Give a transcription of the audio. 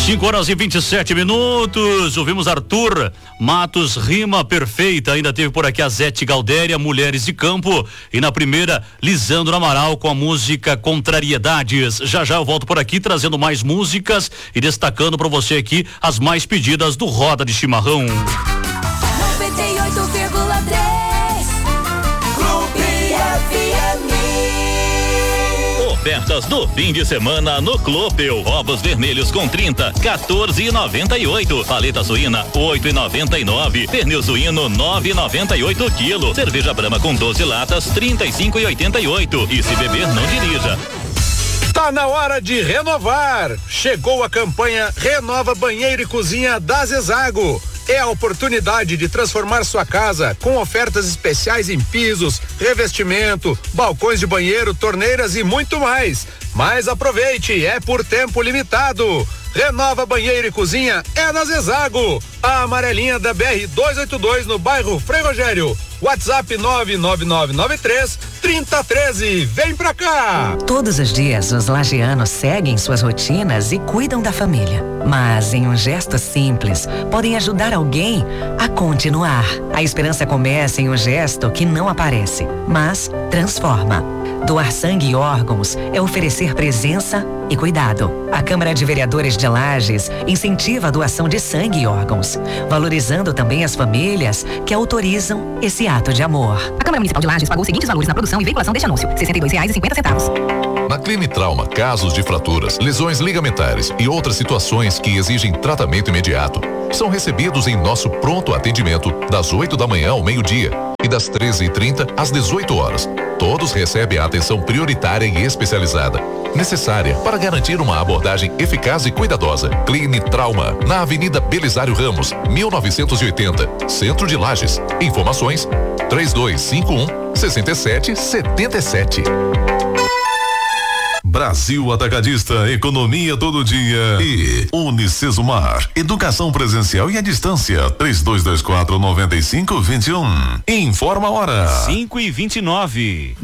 5h27. Ouvimos Arthur Matos, Rima Perfeita. Ainda teve por aqui a Zete Galdéria, Mulheres de Campo. E na primeira, Lisandro Amaral com a música Contrariedades. Já já eu volto por aqui trazendo mais músicas e destacando para você aqui as mais pedidas do Roda de Chimarrão. 98,3 Ofertas do fim de semana no Clopel. Ovos vermelhos com 30, 14,98. Paleta suína, 8,99. Pernil suíno, 9,98 quilo. Cerveja Brahma com 12 latas, 35,88. E se beber, não dirija. Tá na hora de renovar. Chegou a campanha Renova Banheiro e Cozinha da Zezago. É a oportunidade de transformar sua casa com ofertas especiais em pisos, revestimento, balcões de banheiro, torneiras e muito mais. Mas aproveite, é por tempo limitado. Renova Banheiro e Cozinha é na Zezago, a amarelinha da BR-282 no bairro Frei Rogério. WhatsApp 99993-3013. Vem pra cá! Todos os dias, os lagianos seguem suas rotinas e cuidam da família. Mas, em um gesto simples, podem ajudar alguém a continuar. A esperança começa em um gesto que não aparece, mas transforma. Doar sangue e órgãos é oferecer presença e cuidado. A Câmara de Vereadores de Lages incentiva a doação de sangue e órgãos, valorizando também as famílias que autorizam esse ato de amor. A Câmara Municipal de Lages pagou os seguintes valores na produção e veiculação deste anúncio: R$62,50. Na Clinitrauma, casos de fraturas, lesões ligamentares e outras situações que exigem tratamento imediato são recebidos em nosso pronto atendimento das 8 da manhã ao meio-dia e das 13h30 às 18 horas. Todos recebem a atenção prioritária e especializada, necessária para garantir uma abordagem eficaz e cuidadosa. Clinitrauma, na Avenida Belisário Ramos, 1980, Centro de Lages. Informações 3251-6777. Brasil Atacadista, economia todo dia. E Unicesumar, educação presencial e à distância. 3224-9521. Informa a hora. 5h29.